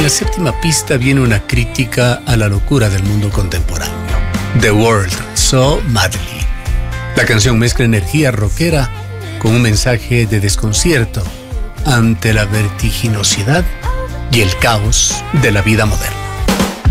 En la séptima pista viene una crítica a la locura del mundo contemporáneo. The World So Madly. La canción mezcla energía rockera con un mensaje de desconcierto ante la vertiginosidad y el caos de la vida moderna.